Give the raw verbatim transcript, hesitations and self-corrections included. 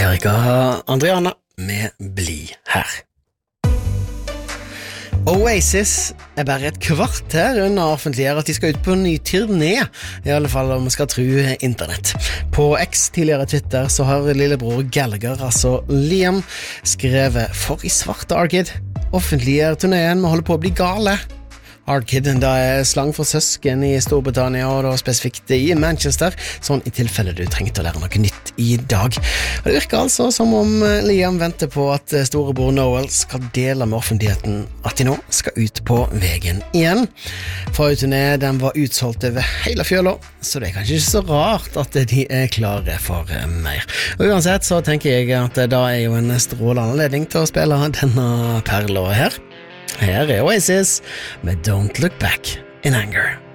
Erika Andriana med Bli her. Oasis er bare et kvarter unna offentligere at de skal ut på en ny turné, i alle fall om man skal tro internett. På X, tidligere Twitter, så har lillebror Gallagher, altså Liam, skrevet for i svarte Arkid. Offentligere turnéen må holde på å bli gale. Arkid, da er slang for søsken i Storbritannia, og da spesifikt i Manchester, sånn i tilfelle du trengte å lære noe nytt i dag. Og det virker altså som om Liam venter på at storebror Noel skal dele med offentligheten at de nå skal ut på veien igjen. Forrige turné, den var utsolgt over hele fjøla, så det er kanskje ikke så rart at de er klare for mer. Og uansett så tenker jeg at da er jo en strålende anledning til å spille denne perla her. Her er Oasis med Don't Look Back in Anger.